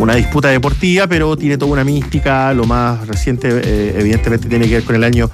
una disputa deportiva, pero tiene toda una mística. Lo más reciente, evidentemente, tiene que ver con el año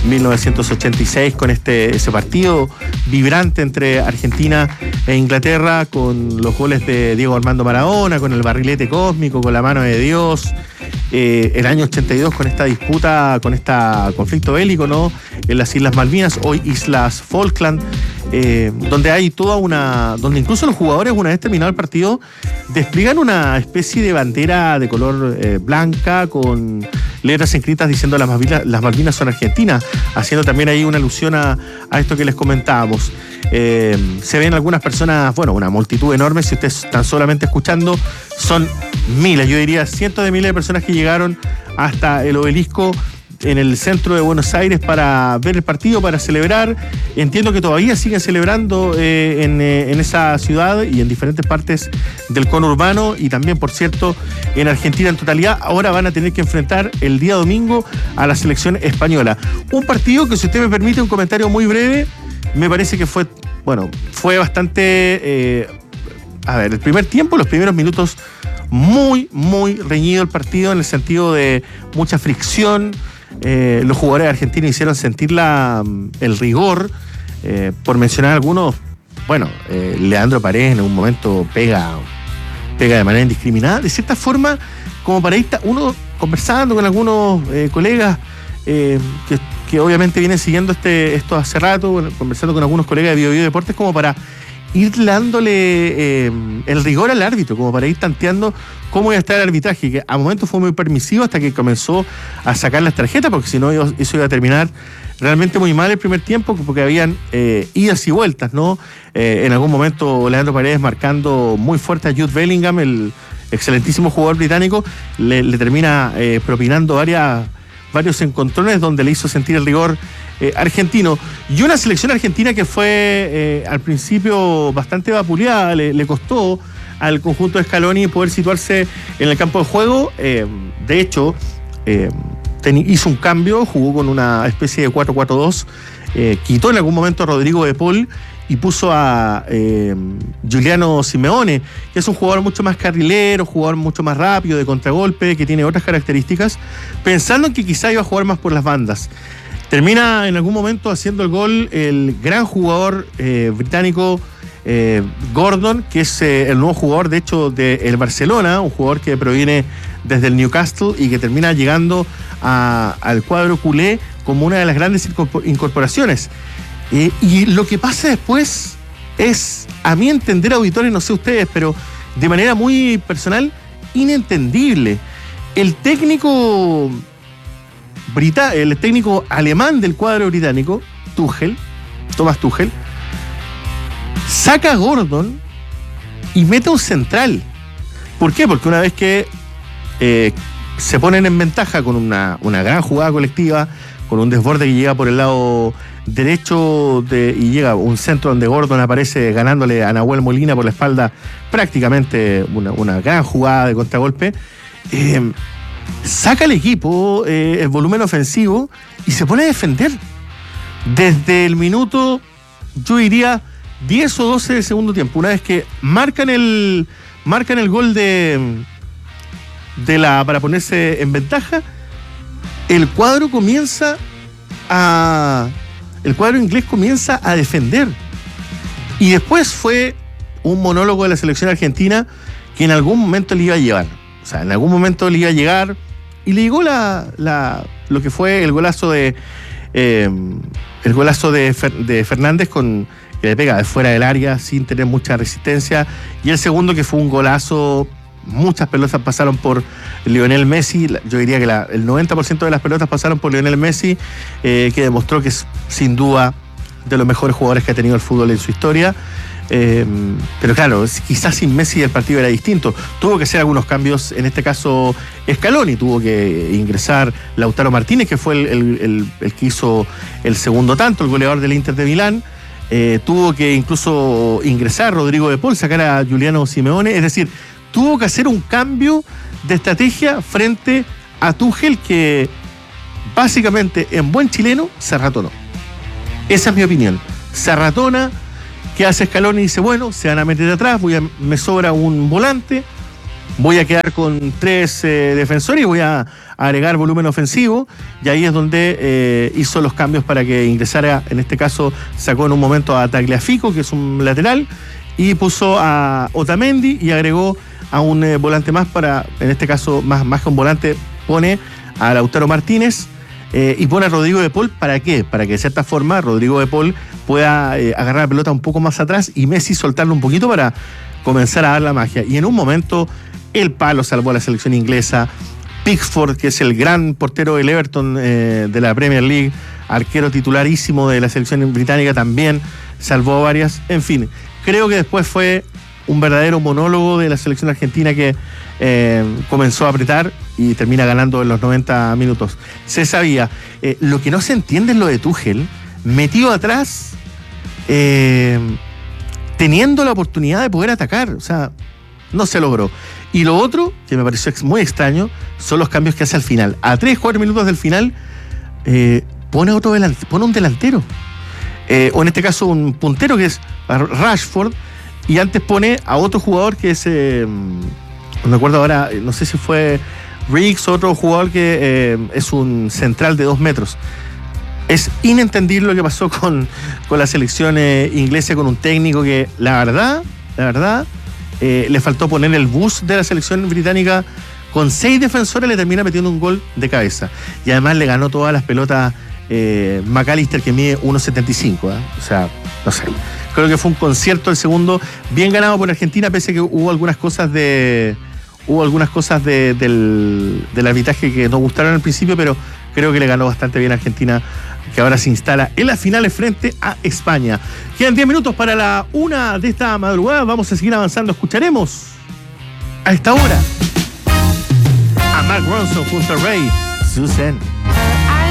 1986, con ese partido vibrante entre Argentina e Inglaterra, con los goles de Diego Armando Maradona, con el barrilete cósmico, con la mano de Dios. El año 82, con esta disputa, con este conflicto bélico, ¿no?, en las Islas Malvinas, hoy Islas Falkland, donde hay donde incluso los jugadores, una vez terminado el partido, despliegan una especie de bandera de color blanca con letras escritas diciendo las Malvinas son argentinas, haciendo también ahí una alusión a esto que les comentábamos. Se ven algunas personas, bueno, una multitud enorme, si ustedes están solamente escuchando, son miles, yo diría cientos de miles de personas que llegaron hasta el obelisco en el centro de Buenos Aires para ver el partido, para celebrar. Entiendo que todavía siguen celebrando en esa ciudad y en diferentes partes del conurbano, y también, por cierto, en Argentina en totalidad. Ahora van a tener que enfrentar el día domingo a la selección española. Un partido que, si usted me permite un comentario muy breve, me parece que fue bastante... el primer tiempo, los primeros minutos, muy, muy reñido el partido, en el sentido de mucha fricción. Los jugadores argentinos hicieron sentir el rigor. Por mencionar algunos, Leandro Paredes en un momento pega de manera indiscriminada, de cierta forma, como para ir uno conversando con algunos colegas que obviamente vienen siguiendo esto hace rato, conversando con algunos colegas de Bio Bio Deportes, como para ir dándole el rigor al árbitro, como para ir tanteando cómo iba a estar el arbitraje, que a momentos fue muy permisivo hasta que comenzó a sacar las tarjetas, porque si no eso iba a terminar realmente muy mal el primer tiempo, porque habían idas y vueltas, ¿no? En algún momento Leandro Paredes, marcando muy fuerte a Jude Bellingham, el excelentísimo jugador británico, le termina propinando varios encontrones donde le hizo sentir el rigor argentino. Y una selección argentina que fue al principio bastante vapuleada, le costó al conjunto de Scaloni poder situarse en el campo de juego. De hecho, hizo un cambio, jugó con una especie de 4-4-2, quitó en algún momento a Rodrigo de Paul y puso a Giuliano Simeone, que es un jugador mucho más carrilero, jugador mucho más rápido, de contragolpe, que tiene otras características, pensando en que quizá iba a jugar más por las bandas. Termina en algún momento haciendo el gol el gran jugador británico Gordon, que es el nuevo jugador, de hecho, del Barcelona, un jugador que proviene desde el Newcastle y que termina llegando al cuadro culé como una de las grandes incorporaciones. Y lo que pasa después es, a mi entender, auditores, no sé ustedes, pero de manera muy personal, inentendible. El técnico alemán del cuadro británico, Thomas Tuchel, saca a Gordon y mete un central. ¿Por qué? Porque una vez que se ponen en ventaja con una gran jugada colectiva, con un desborde que llega por el lado derecho y llega un centro donde Gordon aparece ganándole a Nahuel Molina por la espalda, prácticamente una gran jugada de contragolpe, saca al equipo el volumen ofensivo y se pone a defender desde el minuto, yo diría 10 o 12 del segundo tiempo. Una vez que marcan el gol para ponerse en ventaja, el cuadro inglés comienza a defender. Y después fue un monólogo de la selección argentina que en algún momento le iba a llevar. O sea, en algún momento le iba a llegar y le llegó lo que fue el golazo de Fernández, que le pega de fuera del área sin tener mucha resistencia, y el segundo, que fue un golazo. Muchas pelotas pasaron por Lionel Messi. Yo diría que el 90% de las pelotas pasaron por Lionel Messi, que demostró que es sin duda de los mejores jugadores que ha tenido el fútbol en su historia. Pero claro, quizás sin Messi el partido era distinto. Tuvo que hacer algunos cambios, en este caso Scaloni. Tuvo que ingresar Lautaro Martínez, que fue el que hizo el segundo tanto, el goleador del Inter de Milán. Tuvo que incluso ingresar Rodrigo de Paul, sacar a Giuliano Simeone. Es decir, tuvo que hacer un cambio de estrategia frente a Tuchel, que básicamente, en buen chileno, se ratonó. Esa es mi opinión. Se ratona. ¿Qué hace Scaloni? Dice, bueno, se van a meter atrás, me sobra un volante, voy a quedar con 3 defensores y voy a agregar volumen ofensivo, y ahí es donde hizo los cambios para que ingresara, en este caso sacó en un momento a Tagliafico, que es un lateral, y puso a Otamendi y agregó a un volante más para, en este caso más que un volante, pone a Lautaro Martínez y pone a Rodrigo de Paul. ¿Para qué? Para que de cierta forma Rodrigo de Paul pueda agarrar la pelota un poco más atrás y Messi soltarlo un poquito para comenzar a dar la magia. Y en un momento el palo salvó a la selección inglesa. Pickford, que es el gran portero del Everton de la Premier League, arquero titularísimo de la selección británica, también salvó varias. En fin, creo que después fue un verdadero monólogo de la selección argentina que comenzó a apretar y termina ganando en los 90 minutos. Se sabía. Lo que no se entiende es lo de Tuchel, metido atrás, teniendo la oportunidad de poder atacar. O sea, no se logró. Y lo otro, que me pareció muy extraño, son los cambios que hace al final. A 3-4 minutos del final, pone un delantero. O en este caso un puntero, que es Rashford, y antes pone a otro jugador que es, no me acuerdo ahora, no sé si fue Riggs, otro jugador que es un central de 2 metros. Es inentendible lo que pasó con la selección inglesa, con un técnico que la verdad, le faltó poner el bus de la selección británica. Con 6 defensores le termina metiendo un gol de cabeza. Y además le ganó todas las pelotas McAllister, que mide 1.75. O sea, no sé. Creo que fue un concierto el segundo bien ganado por Argentina, pese a que hubo algunas cosas del arbitraje que nos gustaron al principio, pero creo que le ganó bastante bien a Argentina, que ahora se instala en las finales frente a España. Quedan 10 minutos para la 1 de esta madrugada. Vamos a seguir avanzando. Escucharemos a esta hora a Mark Ronson junto a Ray Susan.